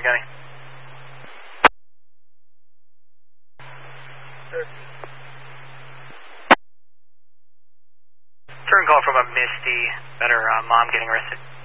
Montgomery County. Turn call from a Misty. Better mom getting arrested.